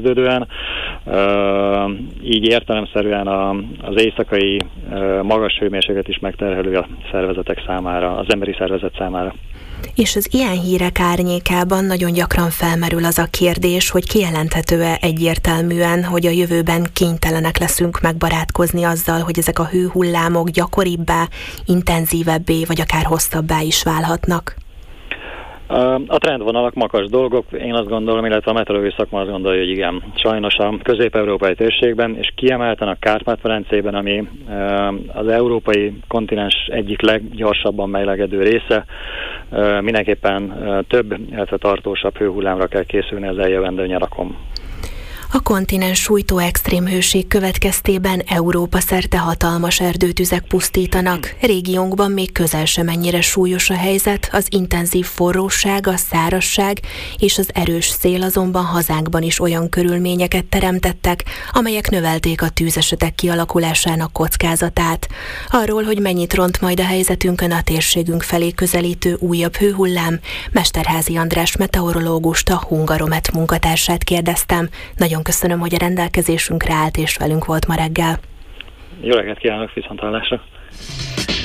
kezdődően. Így értelemszerűen az éjszakai magas hőmérséklet is megterhelő a szervezetek számára, az emberi szervezet számára. És az ilyen hírek árnyékában nagyon gyakran felmerül az a kérdés, hogy kijelenthető-e egyértelműen, hogy a jövőben kénytelenek leszünk megbarátkozni azzal, hogy ezek a hőhullámok gyakoribbá, intenzívebbé, vagy akár hosszabbá is válhatnak? A trendvonalak makas dolgok, én azt gondolom, illetve a meteorológiai szakma azt gondolja, hogy igen. Sajnos a közép-európai térségben, és kiemelten a Kárpát-medencében, ami az európai kontinens egyik leggyorsabban melegedő része, mindenképpen több, illetve tartósabb hőhullámra kell készülni az eljövendő nyarakon. A kontinens sújtó extrémhőség következtében Európa szerte hatalmas erdőtüzek pusztítanak. Régiónkban még közel sem ennyire súlyos a helyzet, az intenzív forróság, a szárazság és az erős szél azonban hazánkban is olyan körülményeket teremtettek, amelyek növelték a tűzesetek kialakulásának kockázatát. Arról, hogy mennyit ront majd a helyzetünkön a térségünk felé közelítő újabb hőhullám, Mesterházy András meteorológust, a Hungaromet munkatársát kérdeztem. Nagyon köszönöm, hogy a rendelkezésünkre állt és velünk volt ma reggel. Jó reggelt kívánok, viszonthallásra!